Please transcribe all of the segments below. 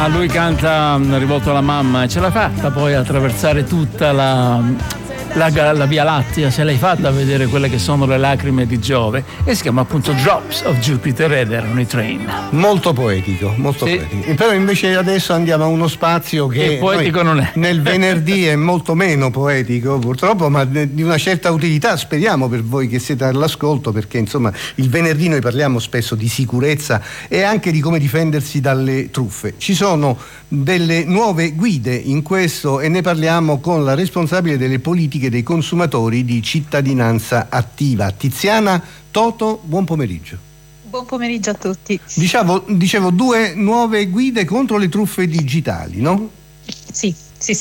Lui canta rivolto alla mamma e ce l'ha fatta poi attraversare tutta la Via Lattea, ce l'hai fatta a vedere quelle che sono le lacrime di Giove, e si chiama appunto Drops of Jupiter ed erano i Train. Molto poetico, molto poetico. Però invece adesso andiamo a uno spazio che poetico non è. Nel venerdì è molto meno poetico purtroppo, ma di una certa utilità, speriamo, per voi che siete all'ascolto, perché insomma il venerdì noi parliamo spesso di sicurezza e anche di come difendersi dalle truffe. Ci sono delle nuove guide in questo e ne parliamo con la responsabile delle politiche dei consumatori di Cittadinanza Attiva, Tiziana Toto. Buon pomeriggio. Buon pomeriggio a tutti. Dicevo 2 nuove guide contro le truffe digitali, no? Sì.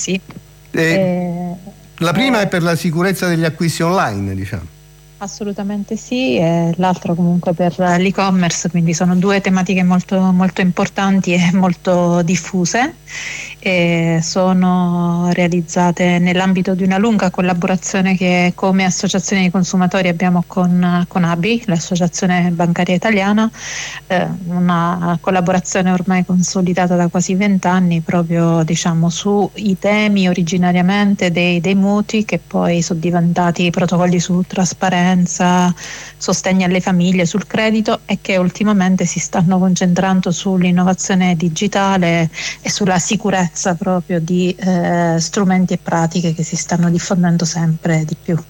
La prima è per la sicurezza degli acquisti online, diciamo. Assolutamente sì, e l'altro comunque per l'e-commerce, quindi sono 2 tematiche molto, molto importanti e molto diffuse, e sono realizzate nell'ambito di una lunga collaborazione che come associazione di consumatori abbiamo con ABI, l'Associazione Bancaria Italiana, una collaborazione ormai consolidata da quasi 20 anni proprio sui temi originariamente dei mutui, che poi sono diventati protocolli su trasparenza, sostegno alle famiglie, sul credito, e che ultimamente si stanno concentrando sull'innovazione digitale e sulla sicurezza proprio di strumenti e pratiche che si stanno diffondendo sempre di più.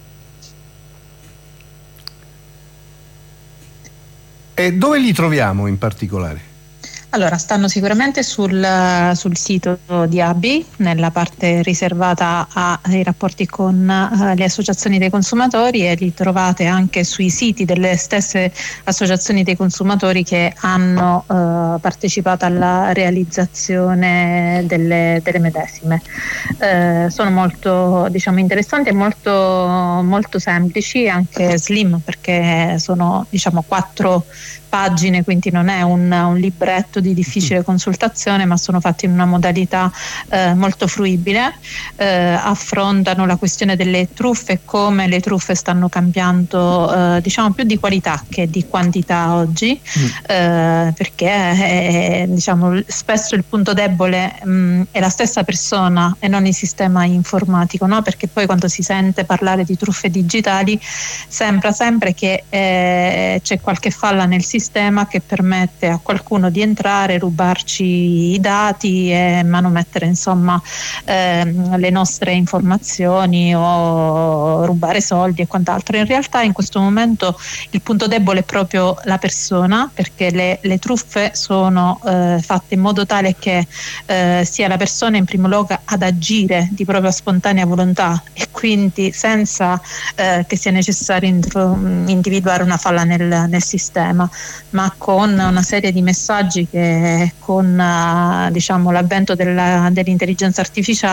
E dove li troviamo in particolare? Allora, stanno sicuramente sul sito di ABI, nella parte riservata ai rapporti con le associazioni dei consumatori, e li trovate anche sui siti delle stesse associazioni dei consumatori che hanno partecipato alla realizzazione delle medesime. Sono molto interessanti e molto, molto semplici, anche slim, perché sono 4 pagine, quindi non è un libretto di difficile consultazione, ma sono fatti in una modalità molto fruibile. Affrontano la questione delle truffe e come le truffe stanno cambiando più di qualità che di quantità oggi, perché spesso il punto debole è la stessa persona e non il sistema informatico, no? Perché poi quando si sente parlare di truffe digitali sembra sempre che c'è qualche falla nel sistema che permette a qualcuno di entrare, rubarci i dati e manomettere le nostre informazioni o rubare soldi e quant'altro. In realtà in questo momento il punto debole è proprio la persona, perché le truffe sono fatte in modo tale che sia la persona in primo luogo ad agire di propria spontanea volontà, e quindi senza che sia necessario individuare una falla nel sistema, ma con una serie di messaggi che con l'avvento dell'intelligenza artificiale